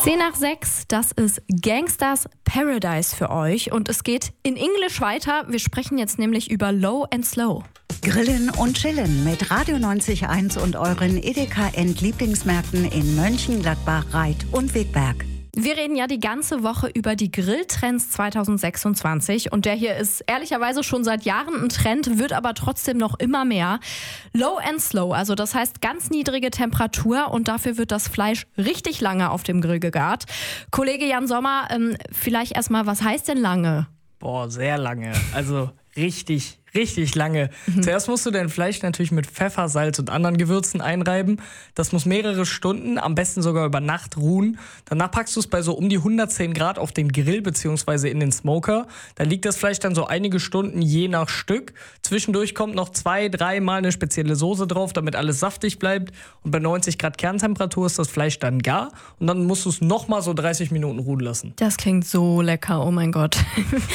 10:06, das ist Gangsters Paradise für euch und es geht in Englisch weiter. Wir sprechen jetzt nämlich über Low and Slow. Grillen und Chillen mit Radio 90.1 und euren Edeka Lieblingsmärkten in Mönchengladbach, Reit und Wegberg. Wir reden ja die ganze Woche über die Grilltrends 2026 und der hier ist ehrlicherweise schon seit Jahren ein Trend, wird aber trotzdem noch immer mehr. Low and Slow, also das heißt ganz niedrige Temperatur und dafür wird das Fleisch richtig lange auf dem Grill gegart. Kollege Jan Sommer, vielleicht erstmal, was heißt denn lange? Boah, sehr lange. Also richtig lange. Zuerst musst du dein Fleisch natürlich mit Pfeffer, Salz und anderen Gewürzen einreiben. Das muss mehrere Stunden, am besten sogar über Nacht ruhen. Danach packst du es bei so um die 110 Grad auf den Grill bzw. in den Smoker. Da liegt das Fleisch dann so einige Stunden je nach Stück. Zwischendurch kommt noch 2-3 Mal eine spezielle Soße drauf, damit alles saftig bleibt. Und bei 90 Grad Kerntemperatur ist das Fleisch dann gar. Und dann musst du es nochmal so 30 Minuten ruhen lassen. Das klingt so lecker, oh mein Gott.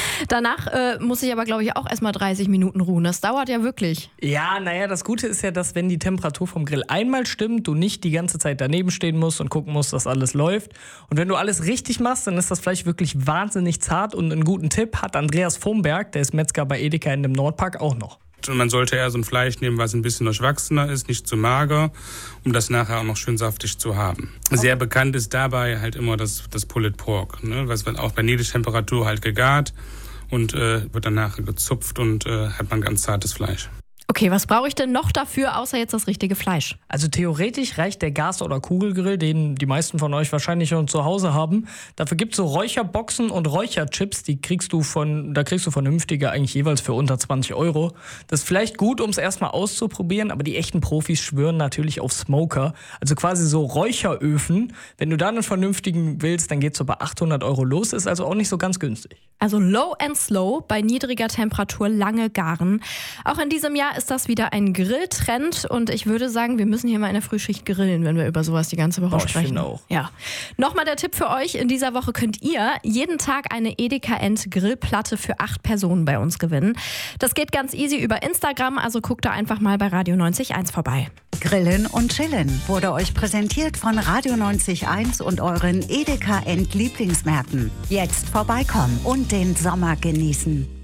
Danach muss ich aber, glaube ich, auch erstmal 30 Minuten ruhen. Das dauert ja wirklich. Ja, naja, das Gute ist ja, dass wenn die Temperatur vom Grill einmal stimmt, du nicht die ganze Zeit daneben stehen musst und gucken musst, dass alles läuft. Und wenn du alles richtig machst, dann ist das Fleisch wirklich wahnsinnig zart. Und einen guten Tipp hat Andreas Vomberg, der ist Metzger bei Edeka in dem Nordpark, auch noch. Und man sollte eher so ein Fleisch nehmen, was ein bisschen durchwachsener ist, nicht zu mager, um das nachher auch noch schön saftig zu haben. Sehr bekannt ist dabei halt immer das Pulled Pork, ne? Was wird auch bei Niedrigtemperatur halt gegart und wird dann nachher gezupft und hat man ganz zartes Fleisch. Okay, was brauche ich denn noch dafür, außer jetzt das richtige Fleisch? Also theoretisch reicht der Gas- oder Kugelgrill, den die meisten von euch wahrscheinlich schon zu Hause haben. Dafür gibt es so Räucherboxen und Räucherchips, da kriegst du vernünftige eigentlich jeweils für unter 20 €. Das ist vielleicht gut, um es erstmal auszuprobieren, aber die echten Profis schwören natürlich auf Smoker, also quasi so Räucheröfen. Wenn du da einen vernünftigen willst, dann geht es so bei 800 € los, ist also auch nicht so ganz günstig. Also Low and Slow, bei niedriger Temperatur lange garen. Auch in diesem Jahr ist das wieder ein Grilltrend und ich würde sagen, wir müssen hier mal in der Frühschicht grillen, wenn wir über sowas die ganze Woche sprechen. Ich finde auch. Ja. Nochmal der Tipp für euch, in dieser Woche könnt ihr jeden Tag eine Edeka Grillplatte für 8 Personen bei uns gewinnen. Das geht ganz easy über Instagram, also guckt da einfach mal bei Radio 90.1 vorbei. Grillen und Chillen wurde euch präsentiert von Radio 90.1 und euren Edeka Lieblingsmärkten. Jetzt vorbeikommen und den Sommer genießen.